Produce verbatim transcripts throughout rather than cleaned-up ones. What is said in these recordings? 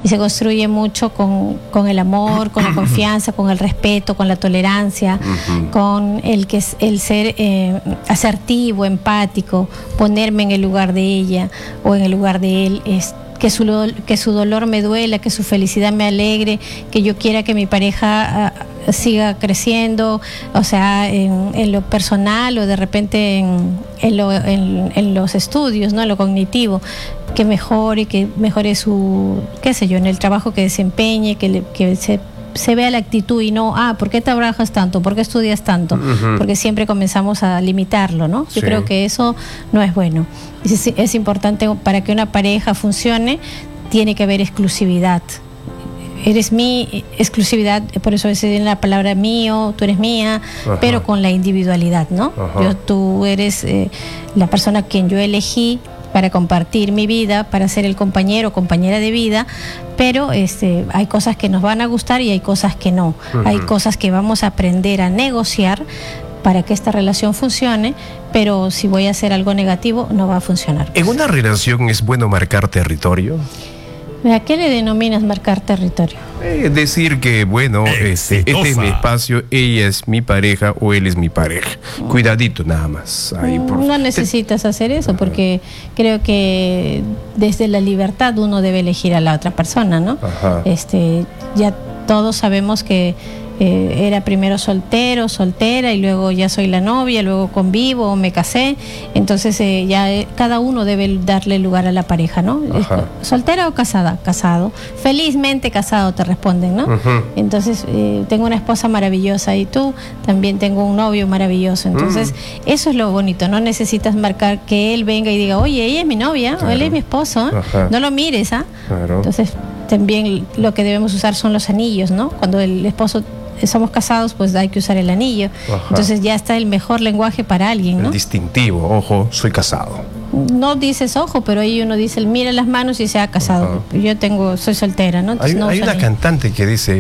y se construye mucho con, con el amor, con la confianza, con el respeto, con la tolerancia, uh-huh. con el que es el ser eh, asertivo, empático, ponerme en el lugar de ella o en el lugar de él, es que su, que su dolor me duela, que su felicidad me alegre, que yo quiera que mi pareja uh, siga creciendo, o sea, en, en lo personal o de repente en, en, lo, en, en los estudios, ¿no? En lo cognitivo, que mejore, que mejore su, qué sé yo, en el trabajo que desempeñe, que, le, que se se vea la actitud y no, ah, ¿por qué trabajas tanto? ¿Por qué estudias tanto? Uh-huh. Porque siempre comenzamos a limitarlo, ¿no? Yo sí. creo que eso no es bueno. Es, es importante, para que una pareja funcione, tiene que haber exclusividad. Eres mi exclusividad, por eso es la palabra mío, tú eres mía, uh-huh. pero con la individualidad, ¿no? Uh-huh. Yo, tú eres eh, la persona a quien yo elegí para compartir mi vida, para ser el compañero o compañera de vida, pero este, hay cosas que nos van a gustar y hay cosas que no. Uh-huh. Hay cosas que vamos a aprender a negociar para que esta relación funcione, pero si voy a hacer algo negativo, no va a funcionar. ¿En una relación es bueno marcar territorio? ¿A qué le denominas marcar territorio? Eh, decir que, bueno, este, este es mi espacio, ella es mi pareja o él es mi pareja. Oh. Cuidadito nada más. Ahí por... No necesitas hacer eso, uh-huh. porque creo que desde la libertad uno debe elegir a la otra persona, ¿no? Uh-huh. Este, ya todos sabemos que Eh, era primero soltero, soltera, y luego ya soy la novia, luego convivo, me casé. Entonces eh, ya eh, cada uno debe darle lugar a la pareja, ¿no? Ajá. ¿Soltera o casada? Casado. Felizmente casado, te responden, ¿no? Uh-huh. Entonces eh, tengo una esposa maravillosa y tú también tengo un novio maravilloso. Entonces uh-huh. eso es lo bonito. No necesitas marcar que él venga y diga, oye, ella es mi novia, claro. o él es mi esposo, ¿eh? No lo mires, ¿ah? ¿eh? Claro. Entonces también lo que debemos usar son los anillos, ¿no? Cuando el esposo somos casados, pues hay que usar el anillo. Ajá. Entonces ya está el mejor lenguaje para alguien, ¿no? El distintivo, ojo, soy casado. No dices ojo, pero ahí uno dice, mira las manos y se ha casado. Ajá. Yo tengo, soy soltera, ¿no? Hay, no hay una cantante que dice,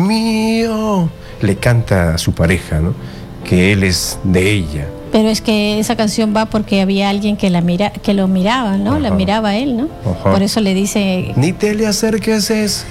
mío, le canta a su pareja, ¿no? Que él es de ella. Pero es que esa canción va porque había alguien que la mira, que lo miraba, ¿no? Ajá. La miraba a él, ¿no? Ajá. Por eso le dice... Ni te le acerques, es...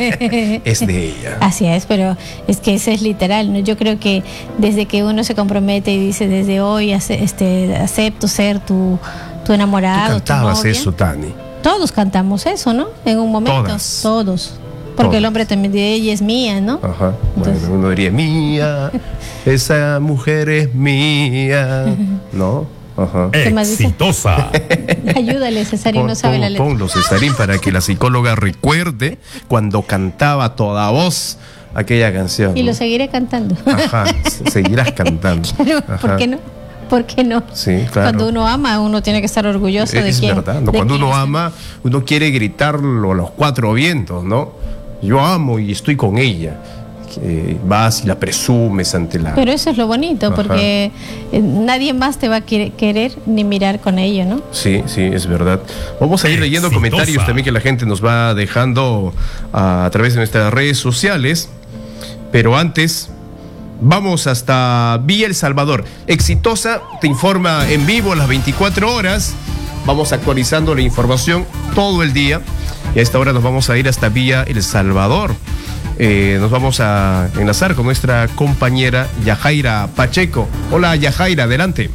es de ella. Así es, pero es que eso es literal, ¿no? Yo creo que desde que uno se compromete y dice, desde hoy este, acepto ser tu, tu enamorado, ¿Tú cantabas tu novia? Eso, Tani? Todos cantamos eso, ¿no? En un momento. Todas. Todos. Porque Todas. El hombre también de ella es mía, ¿no? Ajá. Entonces... Bueno, uno diría, mía, esa mujer es mía, ¿no? Ajá. Exitosa. Ayúdale, Cesarín, pon, no sabe pon, la letra. Ponlo, Cesarín, para que la psicóloga recuerde cuando cantaba a toda voz aquella canción. Y ¿no? Lo seguiré cantando. Ajá, seguirás cantando. Claro, Ajá. ¿por qué no? ¿Por qué no? Sí, claro. Cuando uno ama, uno tiene que estar orgulloso es, de es quién. Verdad, ¿no? De Cuando quién uno es. ama, uno quiere gritarlo a los cuatro vientos, ¿no? Yo amo y estoy con ella. Eh, vas y la presumes ante la... Pero eso es lo bonito, ajá. Porque eh, nadie más te va a querer, querer ni mirar con ello, ¿no? Sí, sí, es verdad. Vamos a ir leyendo Exitosa. Comentarios también que la gente nos va dejando a, a través de nuestras redes sociales. Pero antes, vamos hasta Villa El Salvador. Exitosa te informa en vivo a las veinticuatro horas. Vamos actualizando la información todo el día. Y a esta hora nos vamos a ir hasta Villa El Salvador. Eh, nos vamos a enlazar con nuestra compañera Yajaira Pacheco. Hola, Yajaira, adelante.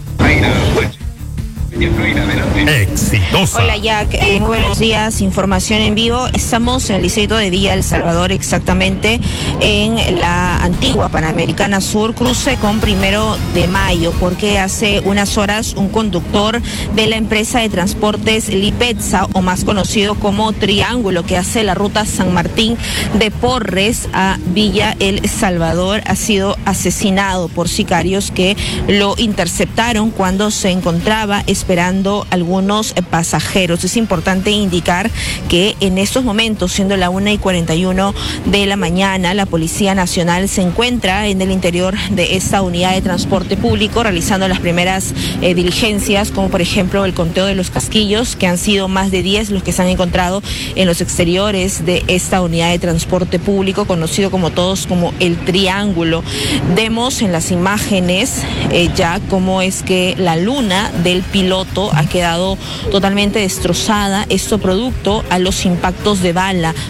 Exitosa. Hola, Jack, eh, buenos días, información en vivo. Estamos en el distrito de Villa El Salvador, exactamente en la antigua Panamericana Sur, cruce con Primero de Mayo, porque hace unas horas un conductor de la empresa de transportes Lipetza, o más conocido como Triángulo, que hace la ruta San Martín de Porres a Villa El Salvador, ha sido asesinado por sicarios que lo interceptaron cuando se encontraba esperando esperando algunos pasajeros. Es importante indicar que en estos momentos, siendo la una y cuarenta y uno de la mañana, la Policía Nacional se encuentra en el interior de esta unidad de transporte público realizando las primeras eh, diligencias, como por ejemplo el conteo de los casquillos, que han sido más de diez los que se han encontrado en los exteriores de esta unidad de transporte público, conocido como todos como el Triángulo. Vemos en las imágenes eh, ya cómo es que la luna del piloto ha quedado totalmente destrozada, esto producto a los impactos de bala